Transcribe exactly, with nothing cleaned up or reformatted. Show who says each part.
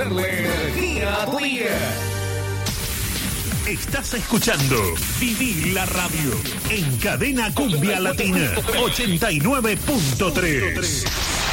Speaker 1: meterle energía a tu día.
Speaker 2: Estás escuchando Vivir la Radio en Cadena Cumbia Latina ochenta y nueve punto tres.